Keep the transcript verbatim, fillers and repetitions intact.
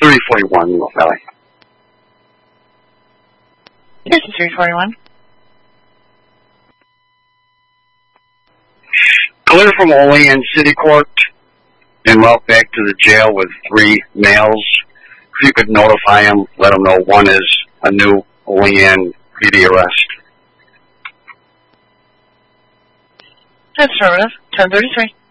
thirty forty-one, North Valley. This is three forty-one. Clear from Olean City Court en route back to the jail with three males. If you could notify them, let them know one is a new Olean P D arrest. That's affirmative. ten thirty-three.